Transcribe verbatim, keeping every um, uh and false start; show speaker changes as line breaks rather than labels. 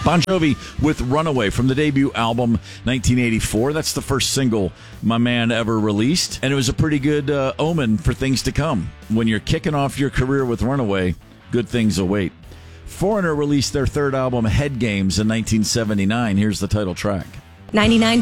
Bon Jovi with Runaway from the debut album nineteen eighty-four. That's the first single my man ever released. And it was a pretty good uh, omen for things to come. When you're kicking off your career with Runaway, good things await. Foreigner released their third album, Head Games, in nineteen seventy-nine. Here's the title track.
ninety-nine